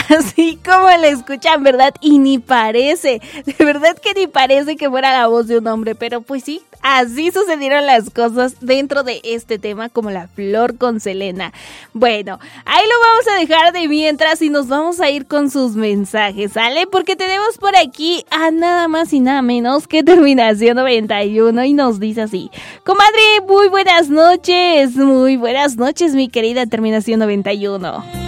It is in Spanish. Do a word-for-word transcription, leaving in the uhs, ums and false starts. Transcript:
Así como le escuchan, ¿verdad? Y ni parece, de verdad que ni parece que fuera la voz de un hombre, pero pues sí, así sucedieron las cosas dentro de este tema como la flor con Selena. Bueno, ahí lo vamos a dejar de mientras y nos vamos a ir con sus mensajes, ¿sale? Porque tenemos por aquí a nada más y nada menos que terminación noventa y uno y nos dice así: comadre, muy buenas noches, muy buenas noches mi querida terminación noventa y uno.